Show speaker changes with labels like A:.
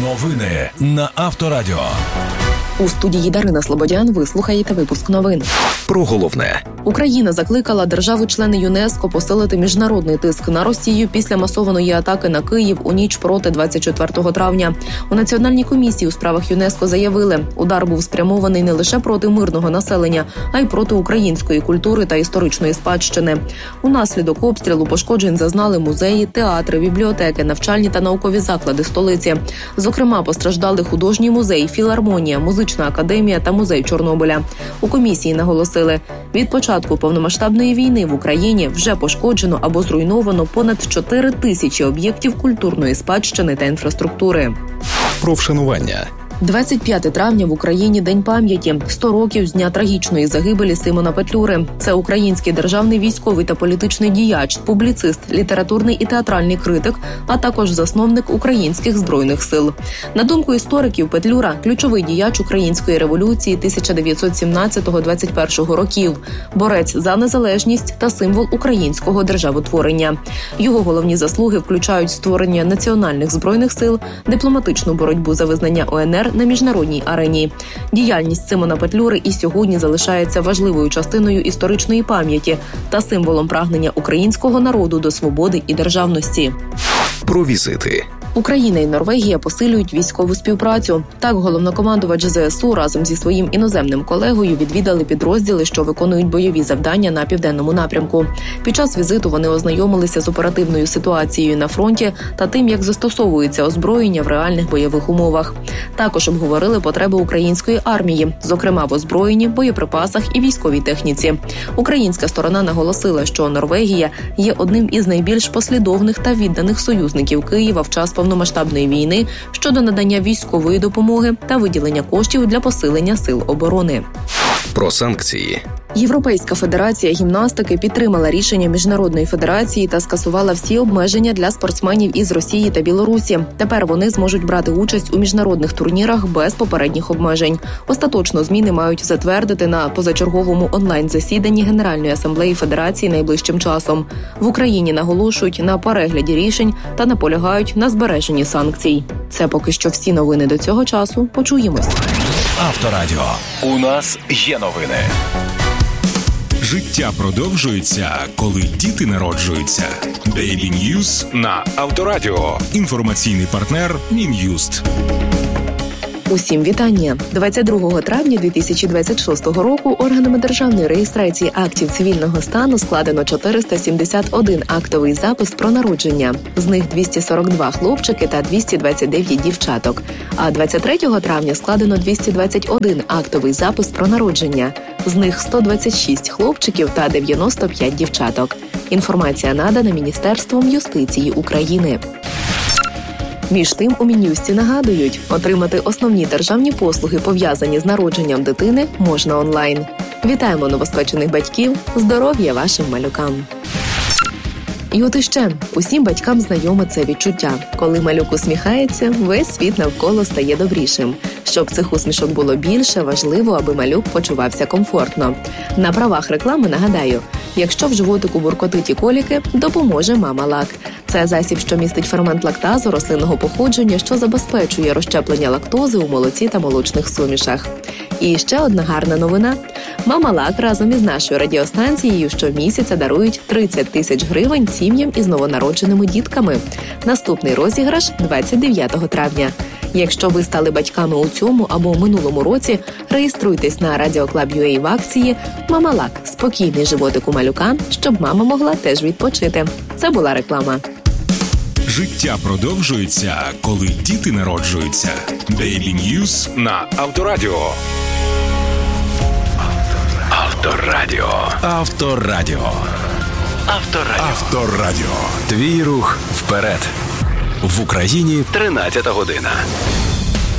A: Новини на Авторадіо.
B: У студії Дарина Слободян ви слухаєте випуск новин.
C: Про головне.
B: Україна закликала держави-члени ЮНЕСКО посилити міжнародний тиск на Росію після масованої атаки на Київ у ніч проти 24 травня. У Національній комісії у справах ЮНЕСКО заявили, удар був спрямований не лише проти мирного населення, а й проти української культури та історичної спадщини. Унаслідок обстрілу пошкоджень зазнали музеї, театри, бібліотеки, навчальні та наукові заклади столиці. Зокрема, постраждали художній музей, філармонія, музична академія та музей Чорнобиля. У комісії наголосили, від початку повномасштабної війни в Україні вже пошкоджено або зруйновано понад 4 тисячі об'єктів культурної спадщини та інфраструктури.
C: Про вшанування.
B: 25 травня в Україні – День пам'яті. 100 років з дня трагічної загибелі Симона Петлюри. Це український державний військовий та політичний діяч, публіцист, літературний і театральний критик, а також засновник українських збройних сил. На думку істориків, Петлюра – ключовий діяч української революції 1917-21 років, борець за незалежність та символ українського державотворення. Його головні заслуги включають створення національних збройних сил, дипломатичну боротьбу за визнання УНР на міжнародній арені. Діяльність Симона Петлюри і сьогодні залишається важливою частиною історичної пам'яті та символом прагнення українського народу до свободи і державності.
C: Про візити.
B: Україна і Норвегія посилюють військову співпрацю. Так, головнокомандувач ЗСУ разом зі своїм іноземним колегою відвідали підрозділи, що виконують бойові завдання на південному напрямку. Під час візиту вони ознайомилися з оперативною ситуацією на фронті та тим, як застосовується озброєння в реальних бойових умовах. Також обговорили потреби української армії, зокрема в озброєнні, боєприпасах і військовій техніці. Українська сторона наголосила, що Норвегія є одним із найбільш послідовних та відданих союзників Києва в час повномасштабної війни щодо надання військової допомоги та виділення коштів для посилення сил оборони.
C: Про санкції.
B: Європейська федерація гімнастики підтримала рішення Міжнародної федерації та скасувала всі обмеження для спортсменів із Росії та Білорусі. Тепер вони зможуть брати участь у міжнародних турнірах без попередніх обмежень. Остаточно зміни мають затвердити на позачерговому онлайн-засіданні Генеральної асамблеї федерації найближчим часом. В Україні наголошують на перегляді рішень та наполягають на збереженні санкцій. Це поки що всі новини до цього часу. Почуємось.
A: Авторадіо. У нас є новини.
D: Життя продовжується, коли діти народжуються. Baby News на Авторадіо. Інформаційний партнер Мін'юст.
B: Усім вітання! 22 травня 2026 року органами державної реєстрації актів цивільного стану складено 471 актовий запис про народження. З них 242 хлопчики та 229 дівчаток. А 23 травня складено 221 актовий запис про народження. З них 126 хлопчиків та 95 дівчаток. Інформація надана Міністерством юстиції України. Між тим, у Мін'юсті нагадують, отримати основні державні послуги, пов'язані з народженням дитини, можна онлайн. Вітаємо новоспечених батьків, здоров'я вашим малюкам! І от іще, усім батькам знайоме це відчуття. Коли малюк усміхається, весь світ навколо стає добрішим. Щоб цих усмішок було більше, важливо, аби малюк почувався комфортно. На правах реклами нагадаю, якщо в животику буркотить і коліки, допоможе Мама Лак. Це засіб, що містить фермент лактазу рослинного походження, що забезпечує розщеплення лактози у молоці та молочних сумішах. І ще одна гарна новина. Мама Лак разом із нашою радіостанцією щомісяця дарують 30 тисяч гривень сім'ям із новонародженими дітками. Наступний розіграш 29 травня. Якщо ви стали батьками у цьому або минулому році, реєструйтесь на Radio Club.ua в акції «Мама Лак. Спокійний животик у малюка, щоб мама могла теж відпочити». Це була реклама.
D: Життя продовжується, коли діти народжуються. Baby News на Авторадіо.
A: Авторадіо. Авторадіо. Авторадіо. Авторадіо. Твій рух вперед. В Україні 13 година.